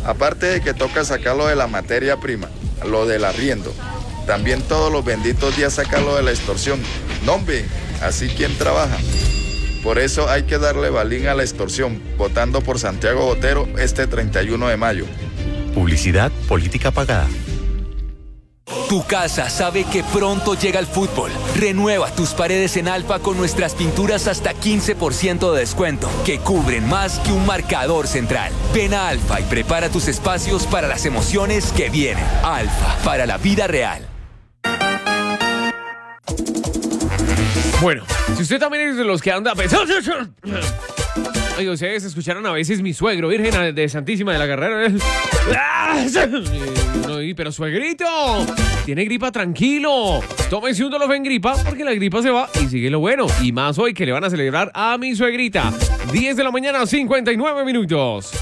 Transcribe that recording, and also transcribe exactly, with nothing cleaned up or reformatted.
Aparte de que toca sacarlo de la materia prima, lo del arriendo. También todos los benditos días sacarlo de la extorsión. No, hombre, así quien trabaja. Por eso hay que darle balín a la extorsión, votando por Santiago Botero este treinta y uno de mayo. Publicidad, política pagada. Tu casa sabe que pronto llega el fútbol. Renueva tus paredes en Alfa con nuestras pinturas hasta quince por ciento de descuento, que cubren más que un marcador central. Ven a Alfa y prepara tus espacios para las emociones que vienen. Alfa, para la vida real. Bueno, si usted también es de los que anda pensando... Ay, ustedes escucharon a veces mi suegro, Virgen de Santísima de la Carrera. No, pero suegrito, tiene gripa, tranquilo. Tómese un Dolofen gripa, porque la gripa se va y sigue lo bueno. Y más hoy que le van a celebrar a mi suegrita. diez de la mañana, cincuenta y nueve minutos.